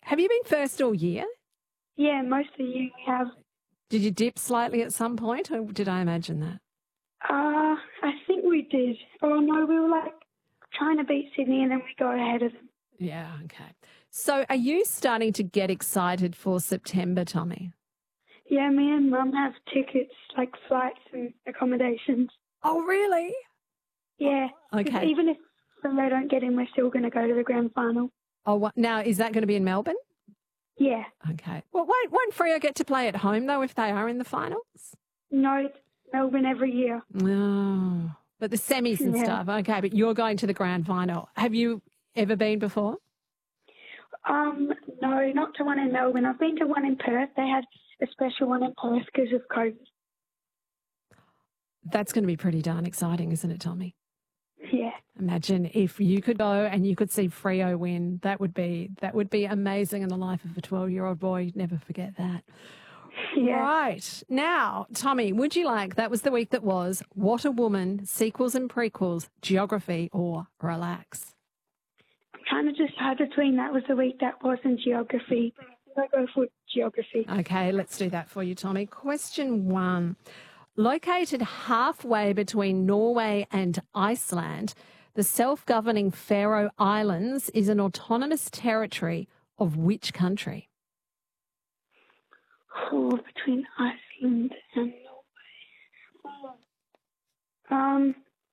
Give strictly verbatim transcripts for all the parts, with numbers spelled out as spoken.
Have you been first all year? Yeah, most of the year we have. Did you dip slightly at some point, or did I imagine that? Uh, I think we did. Oh, no, we were like trying to beat Sydney and then we got ahead of them. Yeah, okay. So are you starting to get excited for September, Tommy? Yeah, me and Mum have tickets, like flights and accommodations. Oh, really? Yeah. 'Cause Okay. even if they don't get in, we're still going to go to the grand final. Oh, what, now, is that going to be in Melbourne? Yeah. Okay. Well, won't, won't Freo get to play at home, though, if they are in the finals? No, it's Melbourne every year. Oh, but the semis and Yeah. stuff. Okay, but you're going to the grand final. Have you ever been before? Um, no, not to one in Melbourne. I've been to one in Perth. They had a special one in Perth because of COVID. That's going to be pretty darn exciting, isn't it, Tommy? Yeah. Imagine if you could go and you could see Freo win. That would be that would be amazing in the life of a twelve-year-old boy. You'd never forget that. Yeah. Right. Now, Tommy, would you like, that was the week that was, What a Woman, sequels and prequels, geography or relax? I'm trying to decide between that was the week that was in geography. But I think I go for geography. Okay, let's do that for you, Tommy. Question one. Located halfway between Norway and Iceland, the self-governing Faroe Islands is an autonomous territory of which country? Oh, between Iceland and Norway. Um,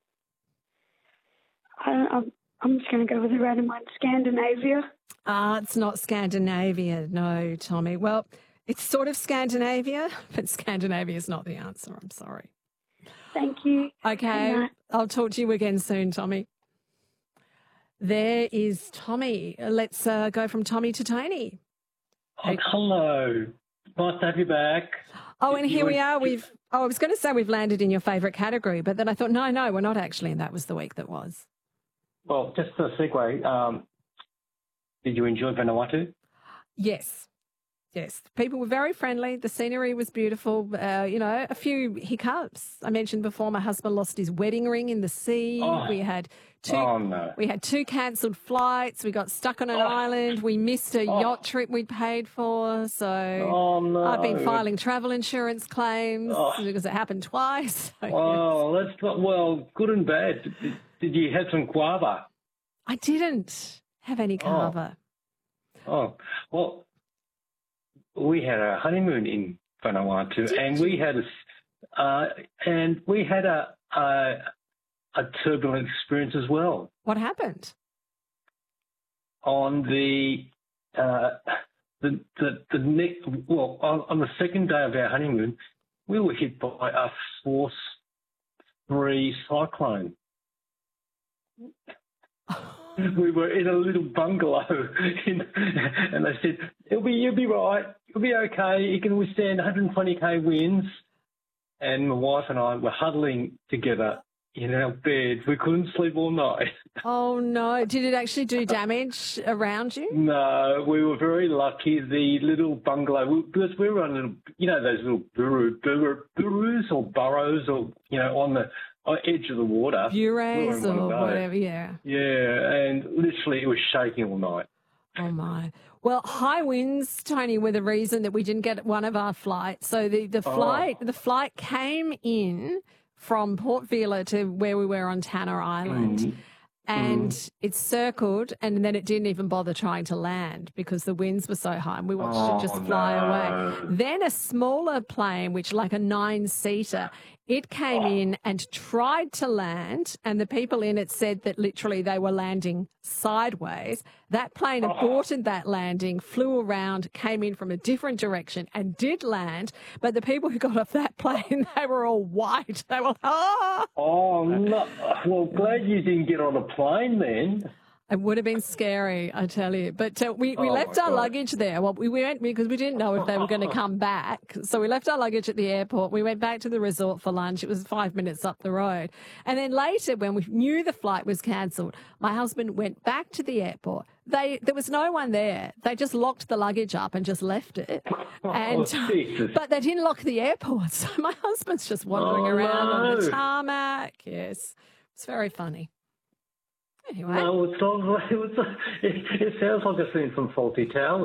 I don't, I'm, I'm just going to go with a random one. Scandinavia. Ah, it's not Scandinavia, no, Tommy. Well, it's sort of Scandinavia, but Scandinavia is not the answer. I'm sorry. Thank you. Okay, Good night. I'll talk to you again soon, Tommy. There is Tommy. Let's uh, go from Tommy to Tony. Oh, hello. Nice to have you back. Oh, and You here we were- are. We've. Oh, I was going to say we've landed in your favourite category, but then I thought, no, no, we're not actually, and that was the week that was. Well, just a segue. Um, did you enjoy Vanuatu? Yes. Yes. People were very friendly. The scenery was beautiful. Uh, you know, a few hiccups. I mentioned before my husband lost his wedding ring in the sea. Oh. We had two Oh, no. we had two cancelled flights. We got stuck on an Oh. island. We missed a Oh. yacht trip we'd paid for. So Oh, no. I've been filing travel insurance claims Oh. because it happened twice. So, Oh, that's not, well, good and bad. Did, did you have some guava? I didn't have any kava. Oh, well, we had a honeymoon in Vanuatu, Did and you? we had a, s- uh, and we had a, a a turbulent experience as well. What happened? On the uh, the the the next, well, on, on the second day of our honeymoon, we were hit by a force three cyclone. We were in a little bungalow, in, and they said, "It'll be, you'll be right. You'll be okay. You can withstand one hundred twenty k winds." And my wife and I were huddling together in our bed. We couldn't sleep all night. Oh, no. Did it actually do damage around you? No, we were very lucky. The little bungalow, we- because we were on little, you know, those little buru, buru, burus or burrows, or you know, on the on the edge of the water. Bures We were in one or of those. whatever, yeah. Yeah, and literally it was shaking all night. Oh, my. Well, high winds, Tony, were the reason that we didn't get one of our flights. So the, the Oh. flight the flight came in from Port Vila to where we were on Tanner Island. Mm. And it circled, and then it didn't even bother trying to land because the winds were so high, and we watched Oh, it just fly no. away. Then a smaller plane, which like a nine-seater, it came Oh. in and tried to land, and the people in it said that literally they were landing sideways. That plane Oh. aborted that landing, flew around, came in from a different direction, and did land. But the people who got off that plane, they were all white. They were, ah! Oh, no. Well, glad you didn't get on a plane then. It would have been scary, I tell you. But uh, we, we Oh, left my our God. luggage there. Well, we went because we didn't know if they were going to come back. So we left our luggage at the airport. We went back to the resort for lunch. It was five minutes up the road. And then later, when we knew the flight was cancelled, my husband went back to the airport. They There was no one there. They just locked the luggage up and just left it. And Oh, Jesus. But they didn't lock the airport. So my husband's just wandering Oh, around on the no. tarmac. Yes, it's very funny. Anyway. No, it's not. It, was, it, it sounds like a scene from Faulty Towers.